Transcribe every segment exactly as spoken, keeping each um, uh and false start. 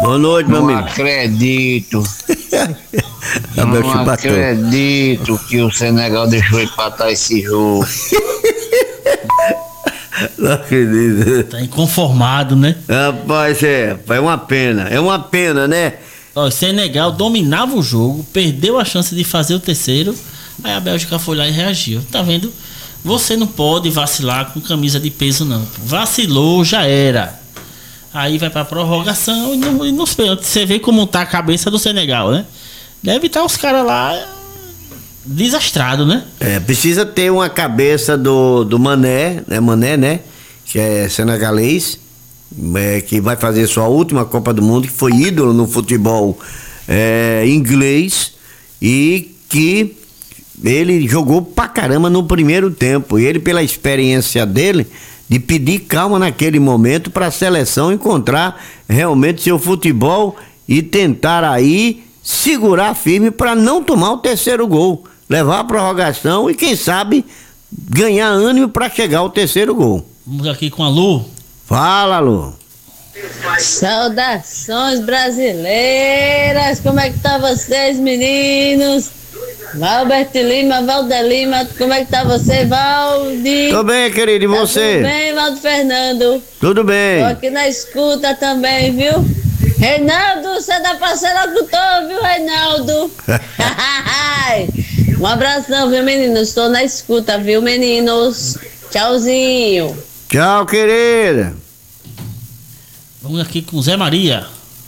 Boa noite, meu Não amigo. acredito. Abel Não Chupatou. acredito que o Senegal deixou empatar esse jogo. Não acredito. Tá inconformado, né? Rapaz, é, é uma pena. É uma pena, né? Ó, o Senegal dominava o jogo, perdeu a chance de fazer o terceiro, aí a Bélgica foi lá e reagiu. Tá vendo? Você não pode vacilar com camisa de peso, não. Vacilou, já era. Aí vai pra prorrogação e, no, e nos pênaltis. Você vê como tá a cabeça do Senegal, né? Deve estar os caras lá desastrados, né? É, precisa ter uma cabeça do, do Mané, né? Mané, né? Que é senegalês, é, que vai fazer sua última Copa do Mundo, que foi ídolo no futebol é, inglês e que ele jogou pra caramba no primeiro tempo. E ele, pela experiência dele, de pedir calma naquele momento para a seleção encontrar realmente seu futebol e tentar aí segurar firme para não tomar o terceiro gol, levar a prorrogação e quem sabe ganhar ânimo para chegar ao terceiro gol. Vamos aqui com a Lu. Fala, Lu. Saudações brasileiras, como é que tá vocês, meninos? Valberto Lima, Valder Lima, como é que tá você, Valdir? Tô bem, querido, e Tá você? tudo bem, Valdo Fernando? Tudo bem. Tô aqui na escuta também, viu? Reinaldo, você é da parceira do Tô, viu, Reinaldo? Um abração, viu, meninos? Estou na escuta, viu, meninos? Tchauzinho. Tchau, querida. Vamos aqui com Zé Maria.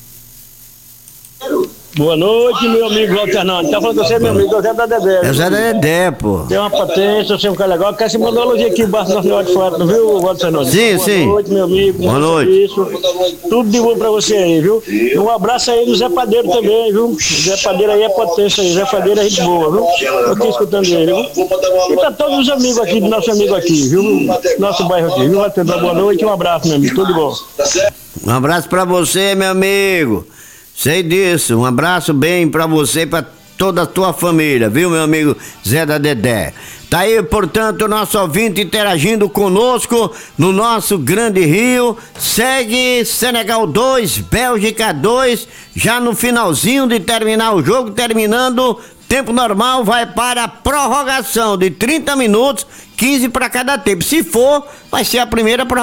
Boa noite, meu amigo Walter Fernando. Tá falando com você, meu amigo, Zé da Dedé. É Zé da Dedé, pô. Tem uma potência, você é um cara legal. Quer se mandar um elogio aqui embaixo da senhora de foto, viu, Walter Fernando? Sim, Boa sim. Boa noite, meu amigo. Boa noite. Isso. Tudo de bom pra você aí, viu? E um abraço aí do Zé Padeiro também, viu? Zé Padeiro aí é potência aí. Zé Padeiro é gente boa, viu? Eu aqui escutando ele, viu? E pra todos os amigos aqui, do nosso amigo aqui, viu? Nosso bairro aqui, viu, Walter? Boa noite e um abraço, meu amigo. Tudo de bom. Um abraço pra você, meu amigo. Sei disso. Um abraço bem pra você e pra toda a tua família, viu, meu amigo Zé da Dedé? Tá aí, portanto, o nosso ouvinte interagindo conosco no nosso Grande Rio. Segue Senegal dois, Bélgica dois, já no finalzinho de terminar o jogo, terminando, tempo normal, vai para a prorrogação de trinta minutos, quinze para cada tempo. Se for, vai ser a primeira prorrogação.